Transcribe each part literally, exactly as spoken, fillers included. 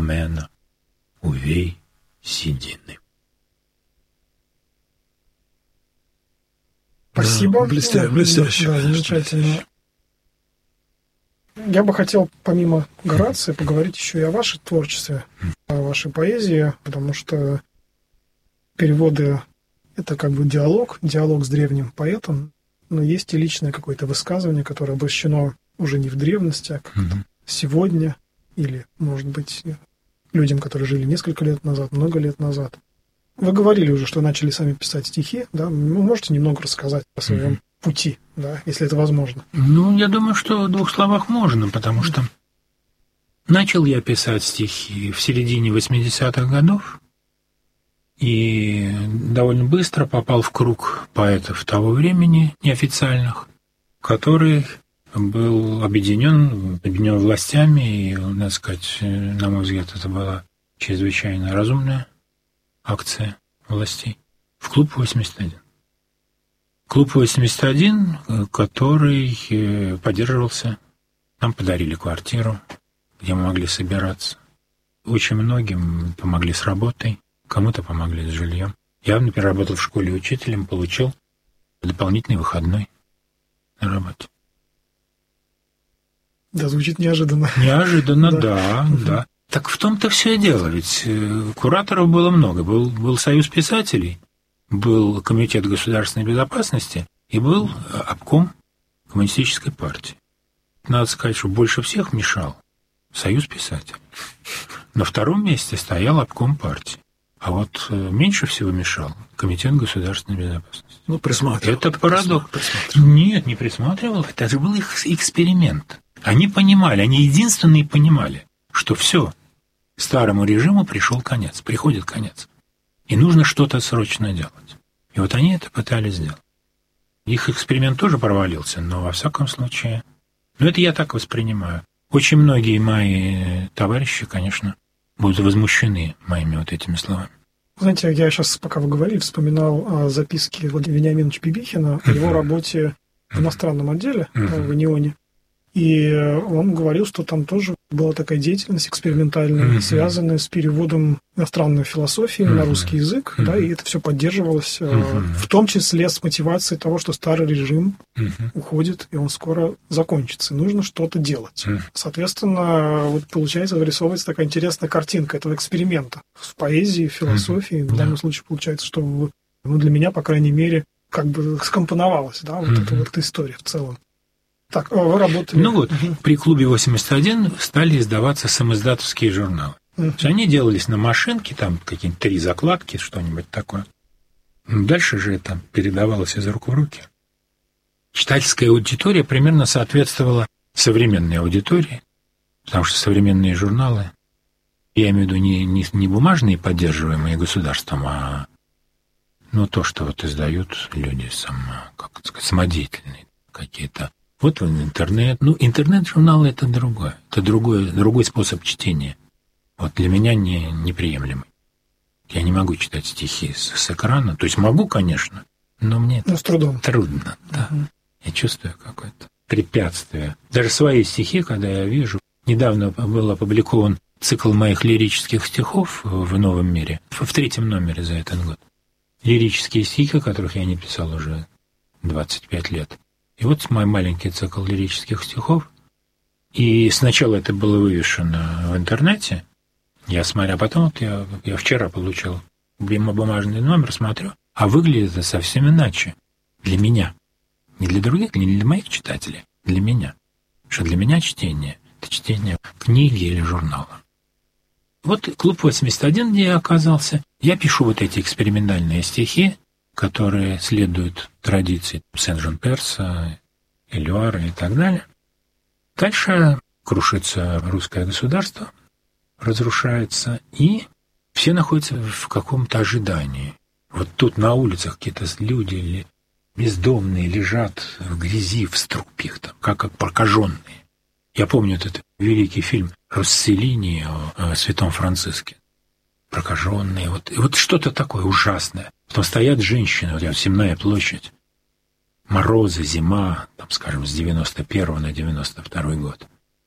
Филомена, увей седины. Спасибо. Да, блестя, блестяще. Да, замечательно. Я бы хотел, помимо Горация, поговорить еще и о вашем творчестве, о вашей поэзии, потому что переводы — это как бы диалог, диалог с древним поэтом, но есть и личное какое-то высказывание, которое обращено уже не в древности, а как-то Mm-hmm. сегодня, или, может быть, людям, которые жили несколько лет назад, много лет назад. Вы говорили уже, что начали сами писать стихи, да? Вы можете немного рассказать о своем mm-hmm. пути, да, если это возможно? Ну, я думаю, что в двух словах можно, потому что начал я писать стихи в середине восьмидесятых годов и довольно быстро попал в круг поэтов того времени, неофициальных, который был объединен, объединен властями, и, надо сказать, на мой взгляд, это была чрезвычайно разумная акция властей, в клуб восемьдесят один. Клуб восемьдесят один, который поддерживался, нам подарили квартиру, где мы могли собираться. Очень многим помогли с работой, кому-то помогли с жильем. Я, например, работал в школе учителем, получил дополнительный выходной на работе. Да, звучит неожиданно. Неожиданно, да, да. да. Так в том-то все и дело, ведь кураторов было много. Был, был Союз писателей, был Комитет государственной безопасности и был обком Коммунистической партии. Надо сказать, что больше всех мешал Союз писателей. На втором месте стоял обком партии. А вот меньше всего мешал Комитет государственной безопасности. Ну, присматривал. Это парадокс. Нет, не присматривал. Это же был их эксперимент. Они понимали, они единственные понимали, что все, старому режиму пришел конец, приходит конец. И нужно что-то срочно делать. И вот они это пытались сделать. Их эксперимент тоже провалился, но во всяком случае... Ну, это я так воспринимаю. Очень многие мои товарищи, конечно, будут возмущены моими вот этими словами. Знаете, я сейчас, пока вы говорили, вспоминал записки Владимира Вениаминовича Пибихина о его работе в иностранном отделе в НИОНе. И он говорил, что там тоже была такая деятельность экспериментальная, mm-hmm. связанная с переводом иностранной философии mm-hmm. на русский язык, mm-hmm. да, и это все поддерживалось, mm-hmm. в том числе с мотивацией того, что старый режим mm-hmm. уходит, и он скоро закончится, и нужно что-то делать. Mm-hmm. Соответственно, вот получается, вырисовывается такая интересная картинка этого эксперимента в поэзии, в философии. Mm-hmm. В данном yeah. случае получается, что, ну, для меня, по крайней мере, как бы скомпоновалась, да, вот mm-hmm. эта вот история в целом. Так, вы работали. Ну вот, угу. при клубе восемьдесят один стали издаваться самоиздатовские журналы. Угу. Они делались на машинке, там какие-нибудь три закладки, что-нибудь такое. Дальше же это передавалось из рук в руки. Читательская аудитория примерно соответствовала современной аудитории, потому что современные журналы, я имею в виду не, не, не бумажные, поддерживаемые государством, а ну, то, что вот издают люди само, как сказать, самодеятельные какие-то. Вот он интернет. Ну, интернет-журналы — это другое. Это другой, другой способ чтения. Вот для меня не, неприемлемый. Я не могу читать стихи с, с экрана. То есть могу, конечно, но мне но это с трудом. трудно. Да. Угу. Я чувствую какое-то препятствие. Даже свои стихи, когда я вижу. Недавно был опубликован цикл моих лирических стихов в «Новом мире», в третьем номере за этот год. Лирические стихи, которых я не писал уже двадцать пять лет. И вот мой маленький цикл лирических стихов. И сначала это было вывешено в интернете. Я смотрю, а потом вот я, я вчера получил бумажный номер, смотрю, а выглядит это совсем иначе. Для меня. Не для других, не для моих читателей, для меня. Потому что для меня чтение — это чтение книги или журнала. Вот клуб восемьдесят один, где я оказался, я пишу вот эти экспериментальные стихи, которые следуют традиции Сен-Жон-Перса, Элюара и так далее. Дальше крушится русское государство, разрушается, и все находятся в каком-то ожидании. Вот тут на улицах какие-то люди бездомные лежат в грязи, в струпьях, там, как, как прокаженные. Я помню этот великий фильм «Росселлини» о, о святом Франциске. Прокаженные, вот, и вот что-то такое ужасное. Потом стоят женщины, вот Семенная площадь, морозы, зима, там, скажем, с девяносто первого на девяносто второй год.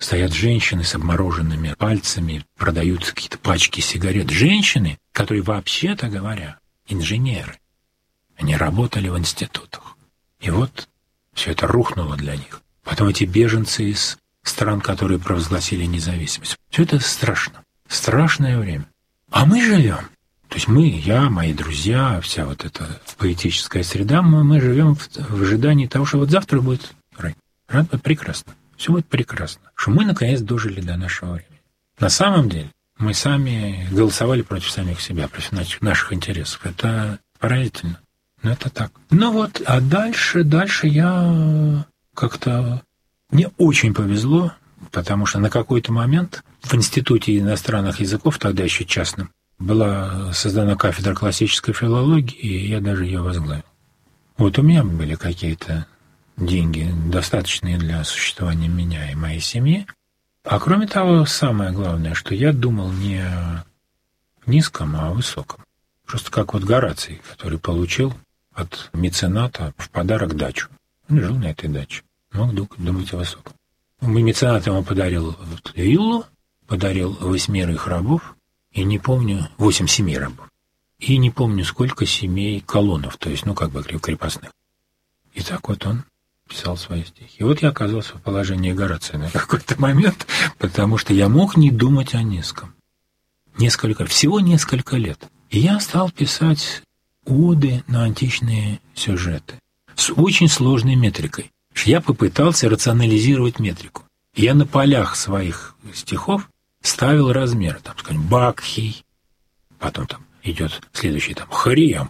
стоят женщины с обмороженными пальцами, продают какие-то пачки сигарет. Женщины, которые, вообще-то говоря, инженеры. Они работали в институтах. И вот все это рухнуло для них. Потом эти беженцы из стран, которые провозгласили независимость. Все это страшно. Страшное время. А мы живем. То есть мы, я, мои друзья, вся вот эта поэтическая среда, мы, мы живем в, в ожидании того, что вот завтра будет рай. Рай будет прекрасно. Все будет прекрасно. Что мы, наконец, дожили до нашего времени. На самом деле, мы сами голосовали против самих себя, против наших, наших интересов. Это поразительно. Но это так. Ну вот, а дальше, дальше я как-то... Мне очень повезло, потому что на какой-то момент в Институте иностранных языков, тогда еще частным, была создана кафедра классической филологии, и я даже ее возглавил. Вот у меня были какие-то деньги, достаточные для существования меня и моей семьи. А кроме того, самое главное, что я думал не о низком, а о высоком. Просто как вот Гораций, который получил от мецената в подарок дачу. Он жил на этой даче. Мог думать о высоком. Меценат ему подарил виллу, подарил восьмерых рабов, и не помню, восемь семей рабов. И не помню, сколько семей колонов, то есть, ну, как бы крепостных. И так вот он писал свои стихи. И вот я оказался в положении Горация на какой-то момент, потому что я мог не думать о низком. Несколько, всего несколько лет. И я стал писать оды на античные сюжеты с очень сложной метрикой. Я попытался рационализировать метрику. Я на полях своих стихов ставил размеры, там, скажем, Бакхий, потом там идет следующий, там, Хариам,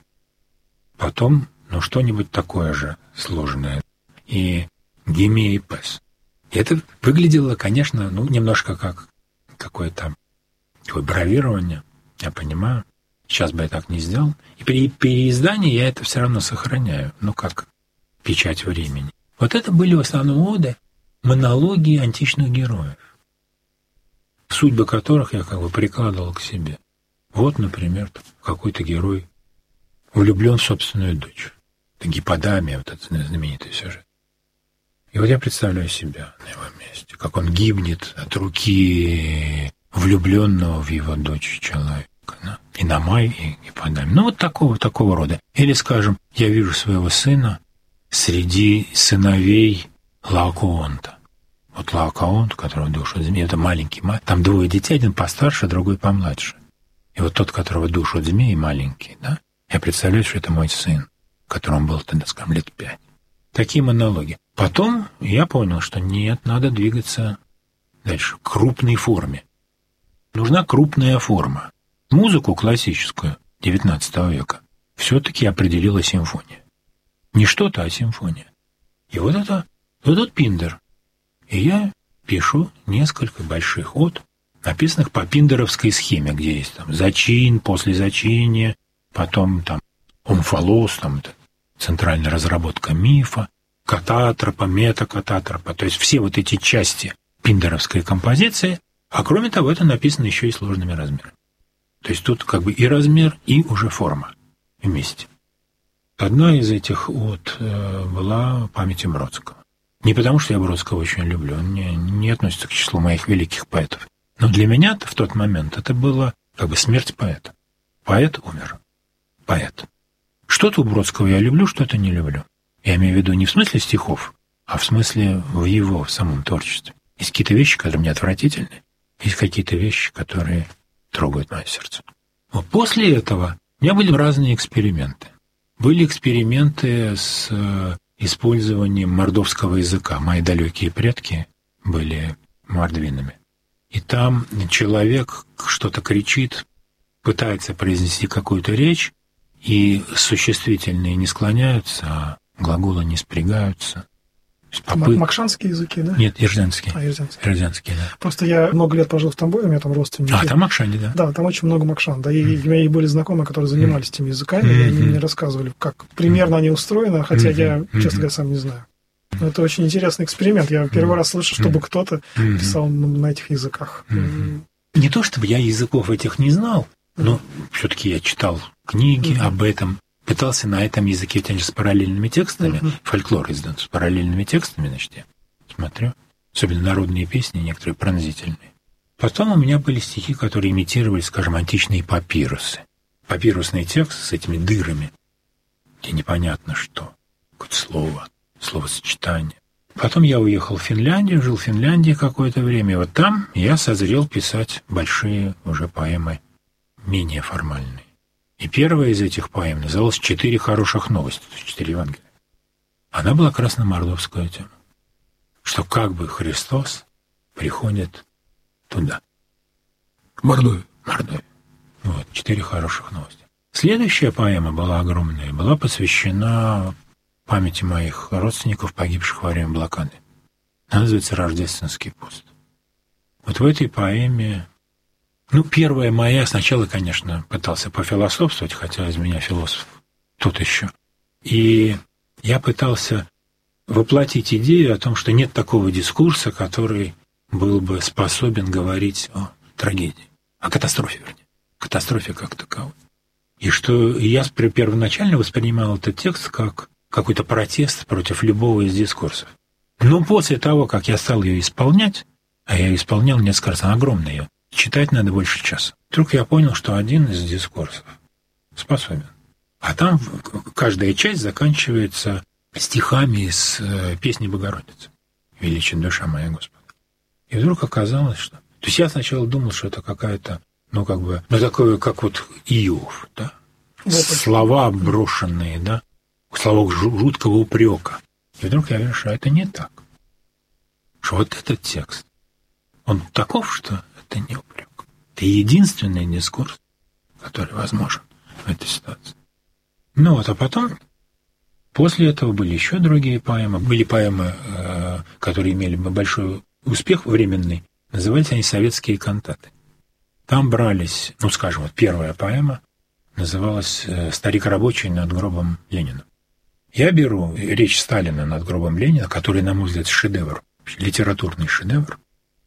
потом, ну, что-нибудь такое же сложное, и Гемеипес. И это выглядело, конечно, ну, немножко как какое-то такое бравирование, я понимаю. Сейчас бы я так не сделал. И при переиздании я это все равно сохраняю, ну, как печать времени. Вот это были в основном оды, монологи античных героев, судьбы которых я как бы прикладывал к себе. Вот, например, какой-то герой влюблен в собственную дочь. Это Гипподамия, вот этот знаменитый сюжет. И вот я представляю себя на его месте, как он гибнет от руки влюбленного в его дочь человека. Да? И Намай, и Гипподамия. Ну, вот такого, такого рода. Или, скажем, я вижу своего сына среди сыновей Лаокоонта. Вот Лаокоонт, которого душу от змеи, это маленький, там двое детей, один постарше, другой помладше. И вот тот, которого душу от змеи, маленький, да, я представляю, что это мой сын, которому было тогда, скажем, лет пять. Такие монологи. Потом я понял, что нет, надо двигаться дальше, к крупной форме. Нужна крупная форма. Музыку классическую девятнадцатого века все-таки определила симфония. Не что-то, а симфония. И вот это, вот этот Пиндер. И я пишу несколько больших од, написанных по пиндеровской схеме, где есть там зачин, после зачиния, потом там омфалос, там это центральная разработка мифа, кататропа, метакататропа, то есть все вот эти части пиндеровской композиции, а кроме того, это написано еще и сложными размерами. То есть тут как бы и размер, и уже форма вместе. Одна из этих от э, была памяти Бродского. Не потому, что я Бродского очень люблю, он не, не относится к числу моих великих поэтов. Но для меня-то в тот момент это было как бы смерть поэта. Поэт умер. Поэт. Что-то у Бродского я люблю, что-то не люблю. Я имею в виду не в смысле стихов, а в смысле в его в самом творчестве. Есть какие-то вещи, которые мне отвратительны, есть какие-то вещи, которые трогают мое сердце. Вот после этого у меня были разные эксперименты. Были эксперименты с использованием мордовского языка. Мои далекие предки были мордвинами. И там человек что-то кричит, пытается произнести какую-то речь, и существительные не склоняются, а глаголы не спрягаются. Попы... Макшанские языки, да? Нет, ирзянские. А, ирзянские. Ирзянские, да. Просто я много лет прожил в Тамбове, у меня там родственники. А, там макшане, да? Да, там очень много макшан. Да, и mm. у меня были знакомые, которые занимались mm. этими языками, mm-hmm. и они мне рассказывали, как примерно mm. они устроены, хотя mm-hmm. я, честно говоря, сам не знаю. Но это очень интересный эксперимент. Я первый mm. раз слышу, чтобы mm. кто-то mm-hmm. писал на этих языках. Mm-hmm. Не то, чтобы я языков этих не знал, но mm. все-таки я читал книги mm-hmm. об этом, пытался на этом языке, с параллельными текстами, mm-hmm. фольклор издан с параллельными текстами, значит, я смотрю, особенно народные песни, некоторые пронзительные. Потом у меня были стихи, которые имитировали, скажем, античные папирусы. Папирусный текст с этими дырами, где непонятно что, какое-то слово, словосочетание. Потом я уехал в Финляндию, жил в Финляндии какое-то время, и вот там я созрел писать большие уже поэмы, менее формальные. И первая из этих поэм называлась «Четыре хороших новости», то есть «Четыре Евангелия». Она была как раз на мордовскую тему, что как бы Христос приходит туда. Мордовия. Мордовия. Вот, «Четыре хороших новости». Следующая поэма была огромная, была посвящена памяти моих родственников, погибших во время блокады. Она называется «Рождественский пост». Вот в этой поэме, ну, первая моя, сначала, конечно, пытался пофилософствовать, хотя из меня философ тот еще. И я пытался воплотить идею о том, что нет такого дискурса, который был бы способен говорить о трагедии, о катастрофе, вернее, катастрофе как таковой. И что я первоначально воспринимал этот текст как какой-то протест против любого из дискурсов. Но после того, как я стал ее исполнять, а я исполнял несколько раз, она огромная, ее читать надо больше часа, вдруг я понял, что один из дискурсов способен. А там каждая часть заканчивается стихами из песни Богородицы «Величит душа моя Господа». И вдруг оказалось, что... То есть я сначала думал, что это какая-то, ну, как бы, ну, такое, как вот Иов, да? Слова брошенные, да? Слова жуткого упрека. И вдруг я вижу, что это не так. Что вот этот текст, он таков, что это не упрек. Это единственный дискурс, который возможен в этой ситуации. Ну вот, а потом, после этого были еще другие поэмы. Были поэмы, которые имели большой успех временный. Назывались они «Советские кантаты». Там брались, ну, скажем, вот первая поэма называлась «Старик рабочий над гробом Ленина». Я беру речь Сталина над гробом Ленина, который, на мой взгляд, шедевр, литературный шедевр.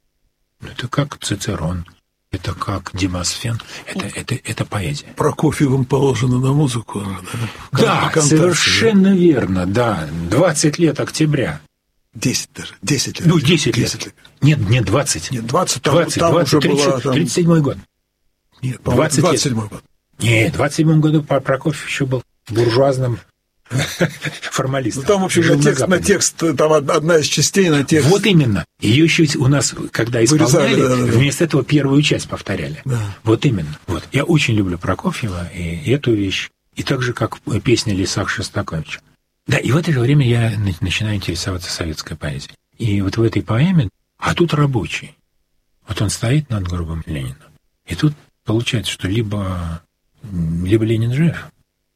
Это как Цицерон, это как Демосфен, это, это, это поэзия. Прокофьевым положено на музыку. Да, да, совершенно да? верно, да. двадцать лет октября. десять даже, десять лет. Ну, десять лет. лет. Нет, нет, двадцать. Нет, двадцать, там, двадцать, там двадцать, уже тридцать, была... Там... тридцать седьмой год. Нет, двадцать, двадцать седьмой год. Нет, в двадцать седьмом году Прокофьев еще был буржуазным формалистом. Ну, там, в общем, на текст, на текст, там одна из частей на текст. Вот именно. Ее еще у нас, когда исполняли, Вырезали, да, да, да. вместо этого первую часть повторяли. Да. Вот именно. Вот. Я очень люблю Прокофьева и эту вещь, и так же, как песня «Лисах» Шостаковича. Да, и в это же время я начинаю интересоваться советской поэзией. И вот в этой поэме, а тут рабочий. Вот он стоит над гробом Ленина. И тут получается, что либо, либо Ленин жив,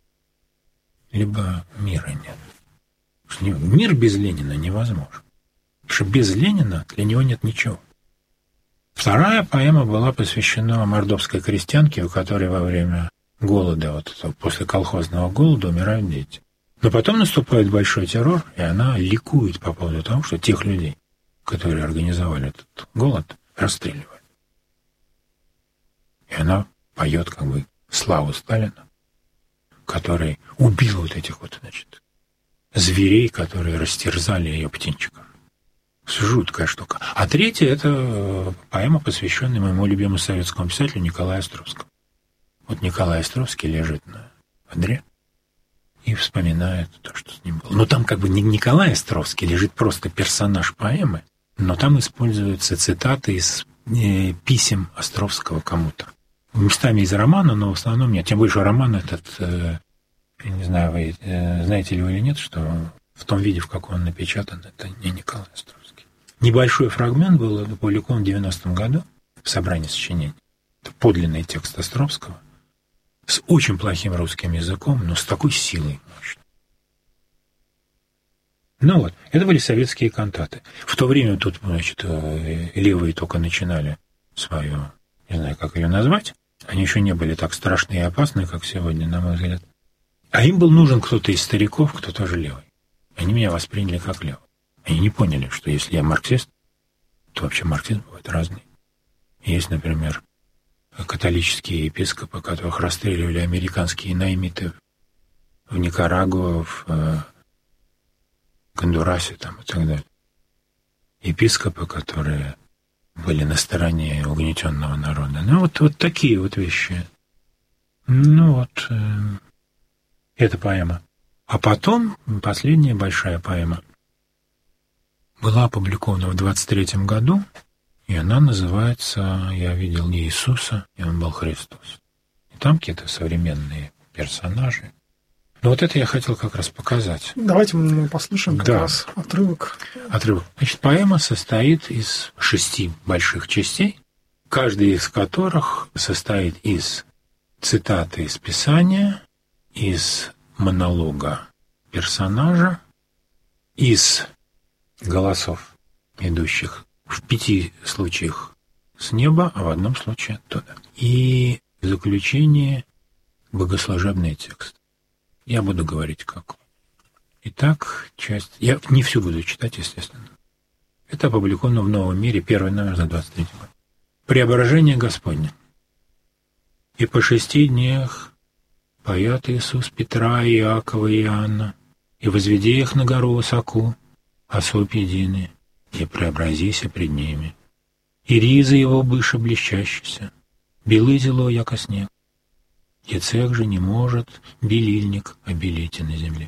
либо мира нет. Мир без Ленина невозможен. Потому что без Ленина для него нет ничего. Вторая поэма была посвящена мордовской крестьянке, у которой во время голода, вот после колхозного голода, умирают дети. Но потом наступает большой террор, и она ликует по поводу того, что тех людей, которые организовали этот голод, расстреливают. И она поет как бы славу Сталина, который убил вот этих вот, значит, зверей, которые растерзали ее птенчиков. Жуткая штука. А третья — это поэма, посвященная моему любимому советскому писателю Николаю Островскому. Вот Николай Островский лежит на одре и вспоминает то, что с ним было. Но там как бы не Николай Островский, лежит просто персонаж поэмы, но там используются цитаты из э, писем Островского кому-то. Местами из романа, но в основном нет. Тем больше роман этот, э, я не знаю, вы э, знаете ли вы или нет, что в том виде, в каком он напечатан, это не Николай Островский. Небольшой фрагмент был опубликован в девяностом году в собрании сочинений. Это подлинный текст Островского с очень плохим русским языком, но с такой силой мощной. Ну вот, это были советские кантаты. В то время тут, значит, левые только начинали свою, не знаю, как ее назвать, они еще не были так страшны и опасны, как сегодня, на мой взгляд. А им был нужен кто-то из стариков, кто тоже левый. Они меня восприняли как левый. Они не поняли, что если я марксист, то вообще марксизм бывает разный. Есть, например, католические епископы, которых расстреливали американские наймиты в Никарагуа, в Гондурасе там, и так далее. епископы, которые были на стороне угнетенного народа. Ну, вот, вот такие вот вещи. Ну, вот э, эта поэма. А потом последняя большая поэма была опубликована в двадцать третьем году, и она называется «Я видел Иисуса, и Он был Христос». И там какие-то современные персонажи. Но вот это я хотел как раз показать. Давайте мы послушаем как да. раз отрывок. Отрывок. Значит, поэма состоит из шести больших частей, каждая из которых состоит из цитаты из Писания, из монолога персонажа, из голосов, идущих в пяти случаях с неба, а в одном случае оттуда. И в заключение богослужебный текст. Я буду говорить как. Итак, часть... Я не всю буду читать, естественно. Это опубликовано в «Новом мире», первый номер за двадцать третий год. «Преображение Господне. И по шести днях поят Иисус Петра, и Иакова и Иоанна, и возведи их на гору высоку, осопь единый, и преобразися пред ними. И ризы его быша блещащийся, белы зело, яко снег, и цех же не может белильник обелить на земле».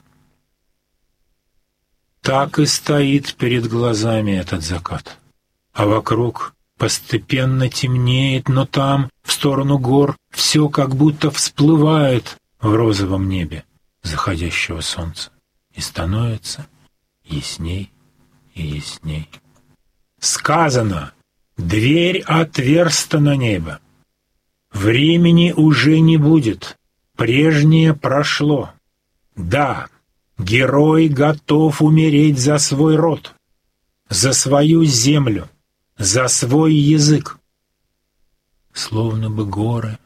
Так и стоит перед глазами этот закат, а вокруг постепенно темнеет, но там, в сторону гор, все как будто всплывает в розовом небе заходящего солнца и становится ясней и ясней. Сказано: «Дверь отверста на небо. Времени уже не будет, прежнее прошло. Да, герой готов умереть за свой род, за свою землю, за свой язык». Словно бы горы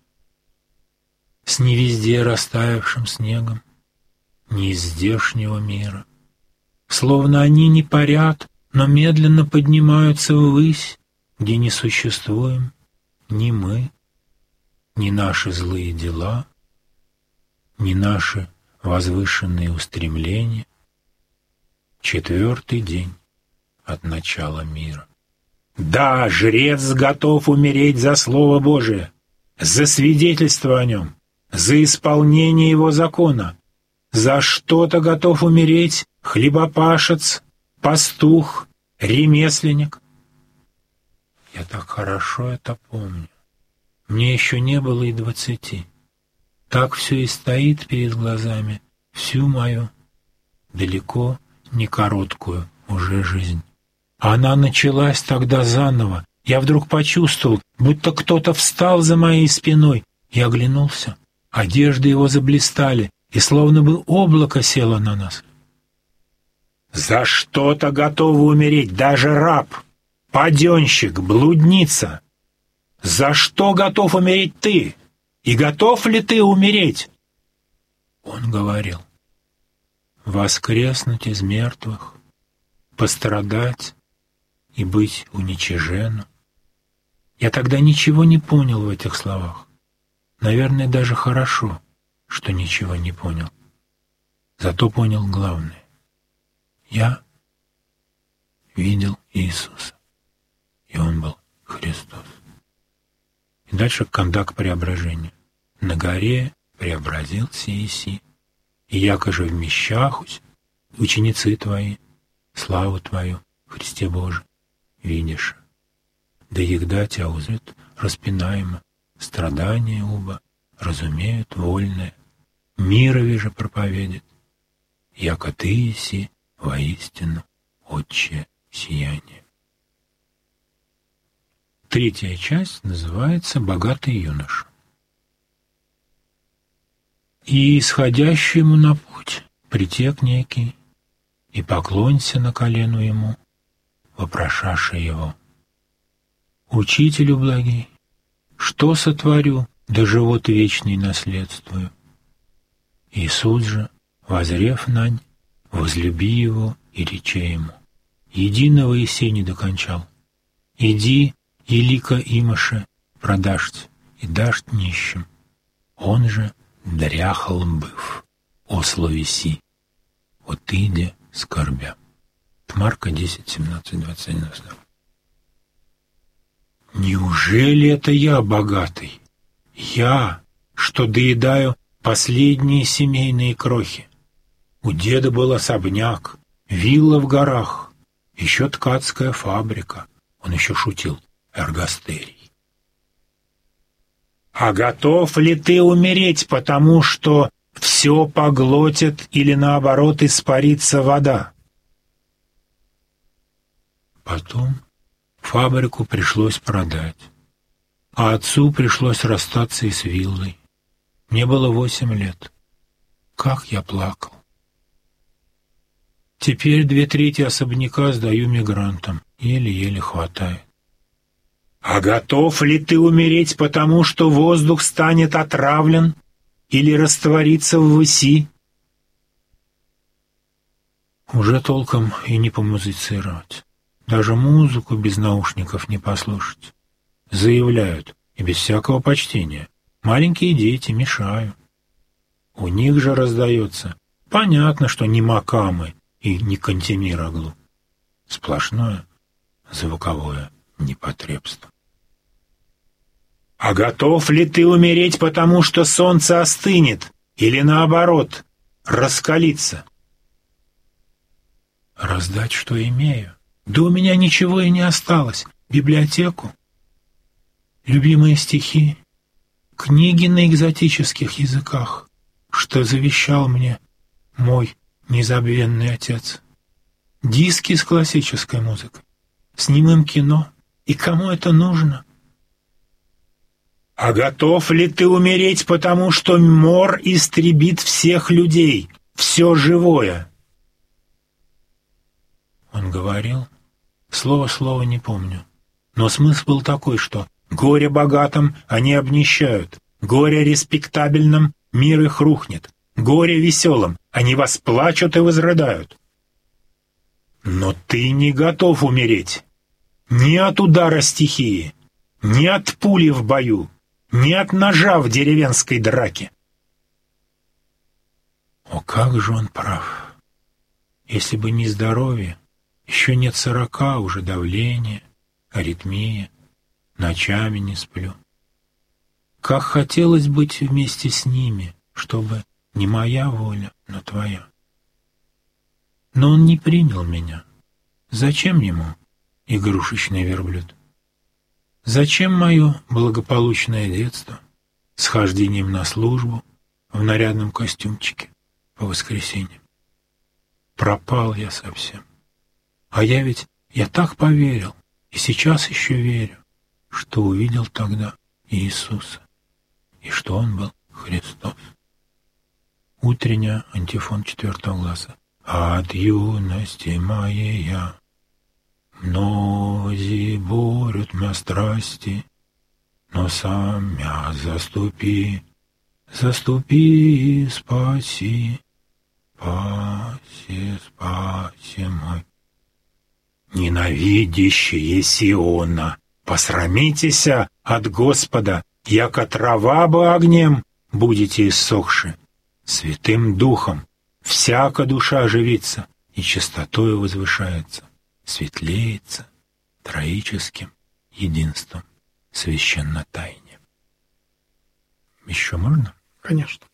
с не везде растаявшим снегом, не из здешнего мира. Словно они не парят, но медленно поднимаются ввысь, где не существуем ни мы, ни наши злые дела, ни наши возвышенные устремления. Четвертый день от начала мира. Да, жрец готов умереть за Слово Божие, за свидетельство о нем, за исполнение его закона. За что-то готов умереть хлебопашец, пастух, ремесленник. Я так хорошо это помню. Мне еще не было и двадцати. Так все и стоит перед глазами всю мою далеко не короткую уже жизнь. Она началась тогда заново. Я вдруг почувствовал, будто кто-то встал за моей спиной. Я оглянулся. Одежды его заблистали, и словно бы облако село на нас. За что-то готовы умереть даже раб, паденщик, блудница. За что готов умереть ты? И готов ли ты умереть? Он говорил: воскреснуть из мертвых, пострадать и быть уничиженным. Я тогда ничего не понял в этих словах. Наверное, даже хорошо, что ничего не понял. Зато понял главное. Я видел Иисуса, и Он был Христос. И дальше кондак преображения. На горе преобразился Иси, и яко же вмещахусь, ученицы твои, славу твою, Христе Божий, видишь. Да егда тебя узрят распинаемо, страдания уба, разумеют вольное, мирови же проповедит, яко ты еси воистину отчее сияние. Третья часть называется «Богатый юноша». «И исходящему на путь притек некий, и поклонься на колену ему, вопрошаши его: Учителю благий, что сотворю, да живот вечный наследствую? Иисус же, возрев нань, возлюби его и рече ему: единого Иси не докончал. Иди, и лика имаше продашь, и дашь нищим. Он же дряхал быв, о словеси, от иде скорбя». От Марка десять, семнадцать, двадцать один. Неужели это я богатый? Я, что доедаю последние семейные крохи. У деда был особняк, вилла в горах, еще ткацкая фабрика. Он еще шутил, эргастерий. А готов ли ты умереть, потому что все поглотит или, наоборот, испарится вода? Потом фабрику пришлось продать, а отцу пришлось расстаться и с виллой. Мне было восемь лет. Как я плакал. Теперь две трети особняка сдаю мигрантам, еле-еле хватает. А готов ли ты умереть, потому что воздух станет отравлен или растворится в выси? Уже толком и не помузицировать. Даже музыку без наушников не послушать. Заявляют, и без всякого почтения, маленькие дети мешают. У них же раздается. Понятно, что не Макамы и не Кантемир-оглу. Сплошное звуковое непотребство. А готов ли ты умереть, потому что солнце остынет или, наоборот, раскалится? Раздать, что имею? Да у меня ничего и не осталось. Библиотеку, любимые стихи, книги на экзотических языках, что завещал мне мой незабвенный отец, диски с классической музыкой, с немым кино. И кому это нужно? А готов ли ты умереть, потому что мор истребит всех людей, все живое? Он говорил, слово-слово не помню, но смысл был такой, что горе богатым они обнищают, горе респектабельным мир их рухнет, горе веселым они восплачут и возрыдают. Но ты не готов умереть ни от удара стихии, ни от пули в бою, ни от ножа в деревенской драке. О, как же он прав! Если бы не здоровье, еще нет сорока, уже давление, аритмия, ночами не сплю. Как хотелось быть вместе с ними, чтобы не моя воля, но твоя. Но он не принял меня. Зачем ему игрушечный верблюд? Зачем мое благополучное детство с хождением на службу в нарядном костюмчике по воскресеньям? Пропал я совсем. А я ведь, я так поверил, и сейчас еще верю, что увидел тогда Иисуса, и что Он был Христос. Утренняя антифон четвертого класса. От юности моей я, мнози борют мя страсти, но сам мя заступи, заступи и спаси, спаси, спаси мой. Ненавидящие Сиона, посрамитеся от Господа, яко трава бы огнем будете иссохши. Святым Духом всяка душа оживится и чистотою возвышается, светлеется троическим единством священно тайне. Еще можно? Конечно.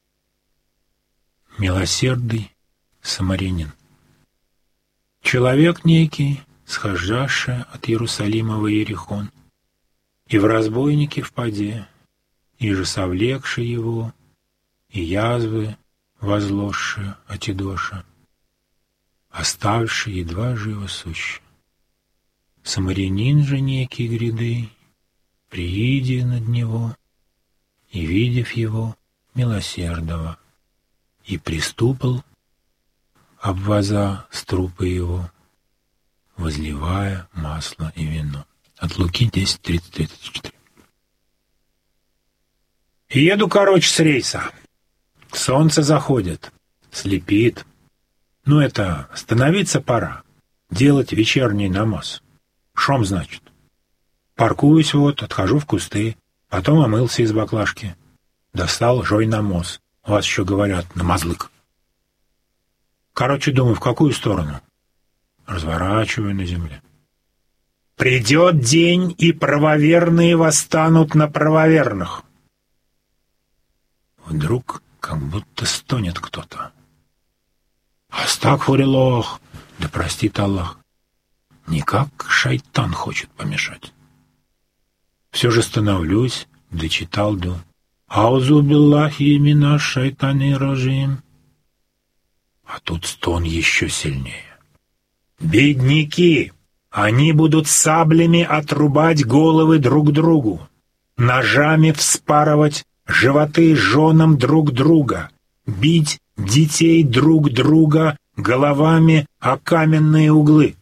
Милосердный самарянин. Человек некий, схождаший от Иерусалима в Иерихон, и в разбойники впаде, и же совлекший его, и язвы возложшие отидоша, оставший едва живо сущ. Самарянин же некий гряды, приидя над него, и, видев его, милосердного, и приступил, обвоза с трупа его, возливая масло и вино. От Луки десять тридцать тридцать четыре. Еду, короче, с рейса. Солнце заходит, слепит. Ну, это становиться пора, делать вечерний намаз. Шом, значит. Паркуюсь вот, отхожу в кусты, потом омылся из баклажки. Достал жой намаз. У вас еще говорят намазлык. Короче, думаю, в какую сторону? разворачиваю на земле. «Придет день, и правоверные восстанут на правоверных». Вдруг как будто стонет кто-то. «Астагфируллах, да простит Аллах». Никак шайтан хочет помешать. Все же становлюсь, дочитал до «Аузу биллахи минаш шайтани раджим». А тут стон еще сильнее. «Бедняки! Они будут саблями отрубать головы друг другу, ножами вспарывать животы женам друг друга, бить детей друг друга головами о каменные углы».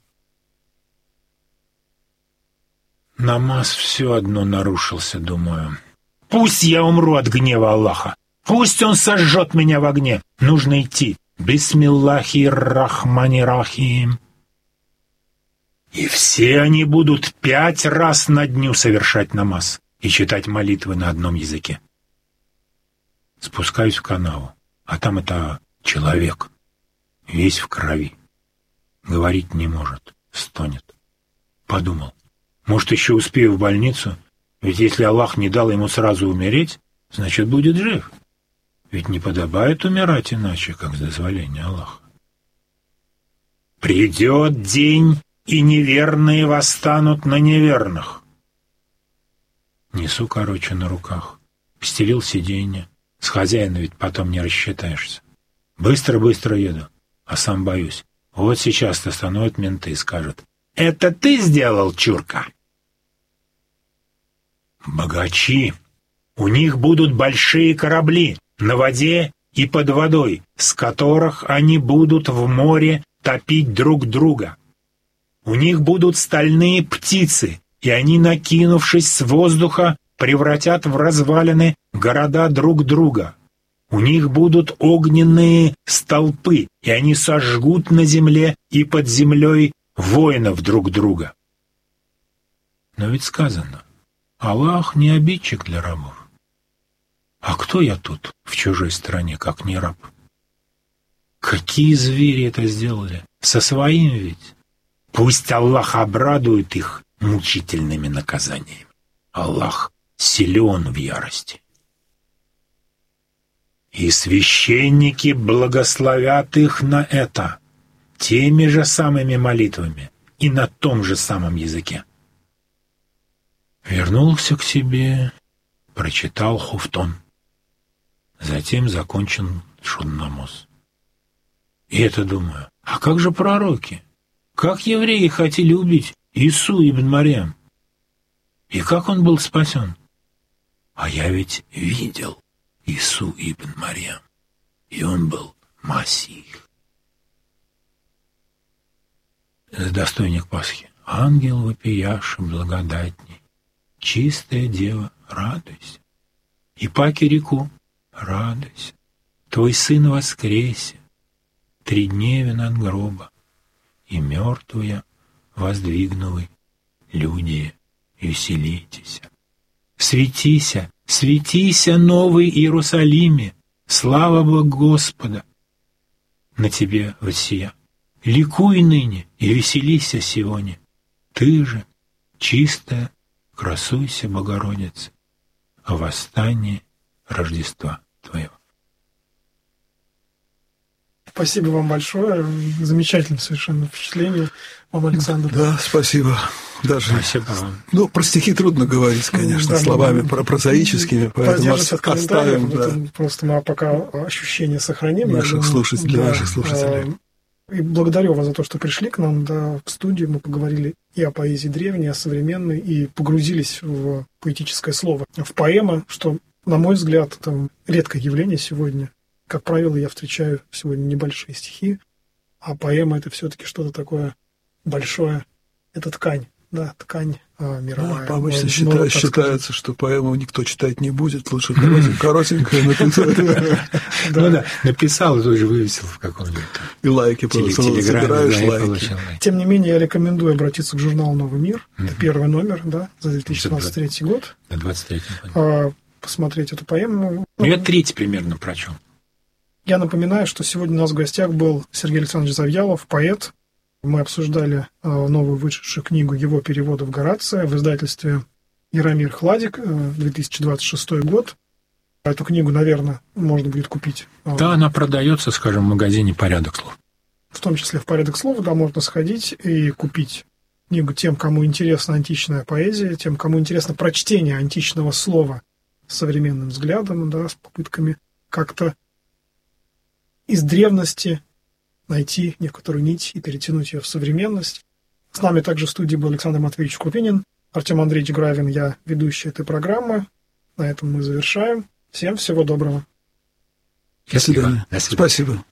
Намаз все одно нарушился, думаю. Пусть я умру от гнева Аллаха. Пусть он сожжет меня в огне. Нужно идти. Бисмиллахи рахмани рахим. И все они будут пять раз на дню совершать намаз и читать молитвы на одном языке. Спускаюсь в канаву, а там это человек, весь в крови. Говорить не может, стонет. Подумал, может, еще успею в больницу, ведь если Аллах не дал ему сразу умереть, значит, будет жив. Ведь не подобает умирать иначе, как с дозволения Аллаха. «Придет день, и неверные восстанут на неверных». Несу, короче, на руках. Постелил сиденье. С хозяином ведь потом не рассчитаешься. Быстро-быстро еду, а сам боюсь. Вот сейчас остановят менты и скажут: «Это ты сделал, чурка?» Богачи. У них будут большие корабли на воде и под водой, с которых они будут в море топить друг друга. У них будут стальные птицы, и они, накинувшись с воздуха, превратят в развалины города друг друга. У них будут огненные столпы, и они сожгут на земле и под землей воинов друг друга. Но ведь сказано, Аллах не обидчик для рабов. А кто я тут, в чужой стране, как не раб? Какие звери это сделали? Со своим ведь. Пусть Аллах обрадует их мучительными наказаниями. Аллах силен в ярости. И священники благословят их на это, теми же самыми молитвами и на том же самом языке. Вернулся к себе, прочитал хуфтон. Затем закончил шуннамоз. И это думаю, а как же пророки? Как евреи хотели убить Ису ибн Марьям? И как он был спасен? А я ведь видел Ису ибн Марьям, и он был Масих. Достойник Пасхи. Ангел вопияши благодатней, чистая дева, радуйся. И паки реку, радуйся. Твой сын воскресе, тридневен от гроба, и мертвые воздвигнули люди, веселитесь. Светися, светися, новый Иерусалиме, слава Богу Господа на тебе воссия. Ликуй ныне и веселися сегодня. Ты же, чистая, красуйся, Богородица, о восстании Рождества твоего. Спасибо вам большое. Замечательное совершенно впечатление. Вам, Александр. Да, спасибо. Даже, спасибо вам. Ну, про стихи трудно говорить, конечно, да, словами, про прозаическими, поэтому оставим. Да. Просто мы пока ощущения сохраним. Наших слушателей, для да, наших слушателей. И благодарю вас за то, что пришли к нам да, в студию. Мы поговорили и о поэзии древней, и о современной, и погрузились в поэтическое слово, в поэмы, что, на мой взгляд, это редкое явление сегодня. Как правило, я встречаю сегодня небольшие стихи, а поэма — это все-таки что-то такое большое. Это ткань, да, ткань а, мировая. Да, обычно считаю, считается, что поэму никто читать не будет, лучше коротенькая написать. Ну да, написал и тоже вывесил в каком-нибудь. И лайки собираешь, лайки. Тем не менее, я рекомендую обратиться к журналу «Новый мир». Это первый номер, да, за две тысячи двадцать третий год. За двадцать третий. Посмотреть эту поэму. Я третий примерно прочел. Я напоминаю, что сегодня у нас в гостях был Сергей Александрович Завьялов, поэт, Мы обсуждали новую вышедшую книгу его переводов Горация в издательстве Яромир Хладик, две тысячи двадцать шестой год. Эту книгу, наверное, можно будет купить. Да, она продается, скажем, в магазине «Порядок слов». В том числе в «Порядок слов», да, можно сходить и купить книгу тем, кому интересна античная поэзия, тем, кому интересно прочтение античного слова с современным взглядом, да, с попытками как-то из древности найти некоторую нить и перетянуть ее в современность. С нами также в студии был Александр Матвеевич Крупинин, Артем Андреевич Гравин, я ведущий этой программы. На этом мы завершаем. Всем всего доброго. До свидания. До свидания. Спасибо.